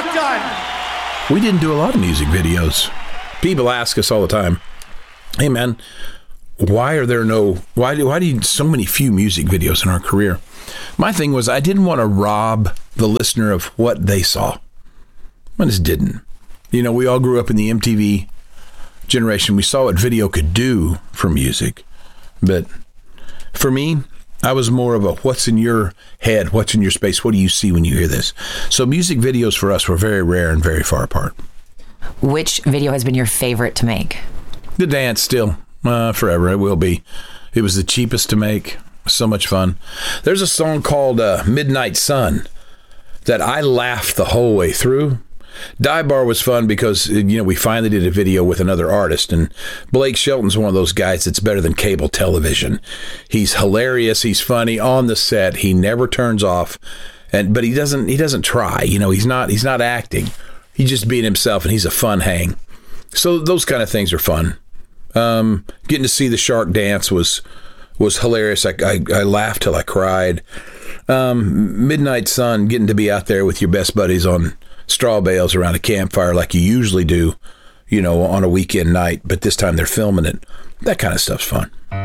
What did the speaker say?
not done. We didn't do a lot of music videos. People ask us all the time, hey man, why do you so many few music videos in our career? My thing was I didn't want to rob the listener of what they saw. I just didn't. You know, we all grew up in the MTV generation. We saw what video could do for music. But for me, I was more of a what's in your head, what's in your space, what do you see when you hear this? So music videos for us were very rare and very far apart. Which video has been your favorite to make? The dance still, forever, it will be. It was the cheapest to make, so much fun. There's a song called Midnight Sun that I laughed the whole way through. Die Bar was fun because, you know, we finally did a video with another artist, and Blake Shelton's one of those guys that's better than cable television. He's hilarious, he's funny on the set, he never turns off, but he doesn't try, you know, he's not acting. He's just being himself, and he's a fun hang. So those kind of things are fun. Getting to see the shark dance was hilarious. I laughed till I cried. Midnight Sun, getting to be out there with your best buddies on straw bales around a campfire like you usually do, you know, on a weekend night, but this time they're filming it. That kind of stuff's fun.